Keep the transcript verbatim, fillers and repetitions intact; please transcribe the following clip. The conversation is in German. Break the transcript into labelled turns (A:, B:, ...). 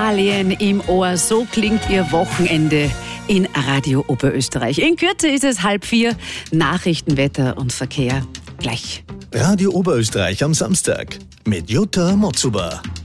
A: Italien im Ohr. So klingt Ihr Wochenende in Radio Oberösterreich. In Kürze ist es halb vier. Nachrichten, Wetter und Verkehr gleich.
B: Radio Oberösterreich am Samstag mit Jutta Motzuber.